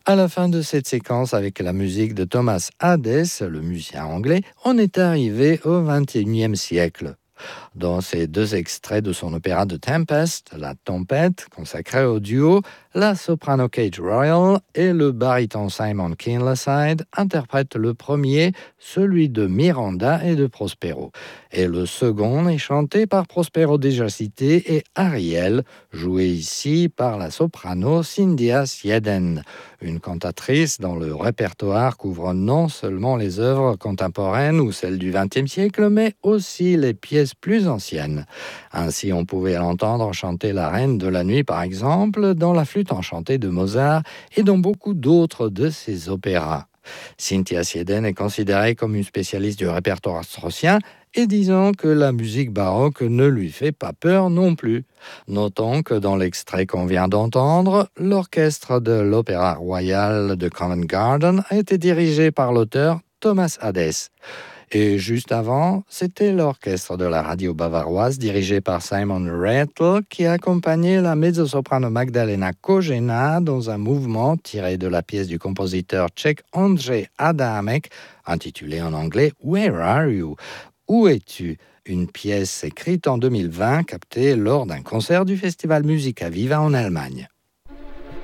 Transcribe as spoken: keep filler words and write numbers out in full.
À la fin de cette séquence, avec la musique de Thomas Hadès, le musicien anglais, on est arrivé au vingt et unième siècle. Dans ces deux extraits de son opéra de Tempest, La Tempête, consacré au duo, la soprano Kate Royal et le baryton Simon Kinleyside interprètent le premier, celui de Miranda et de Prospero. Et le second est chanté par Prospero déjà cité et Ariel, joué ici par la soprano Cynthia Sieden, une cantatrice dont le répertoire couvre non seulement les œuvres contemporaines ou celles du vingtième siècle, mais aussi les pièces plus anciennes. Ainsi, on pouvait l'entendre chanter La Reine de la Nuit, par exemple, dans La Flûte enchantée de Mozart et dans beaucoup d'autres de ses opéras. Cynthia Sieden est considérée comme une spécialiste du répertoire straussien et disons que la musique baroque ne lui fait pas peur non plus. Notons que dans l'extrait qu'on vient d'entendre, l'orchestre de l'Opéra Royal de Covent Garden a été dirigé par l'auteur Thomas Hadès. Et juste avant, c'était l'orchestre de la radio bavaroise dirigé par Simon Rattle qui accompagnait la mezzo-soprano Magdalena Kojena dans un mouvement tiré de la pièce du compositeur tchèque Ondřej Adamek, intitulée en anglais Where Are You? Où es-tu? Une pièce écrite en deux mille vingt captée lors d'un concert du Festival Musica Viva en Allemagne.